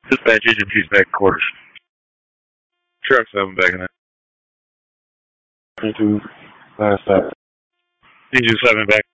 Dispatch engine chief back quarters. Truck 7 back in that. 2 last stop. Engine 7 back.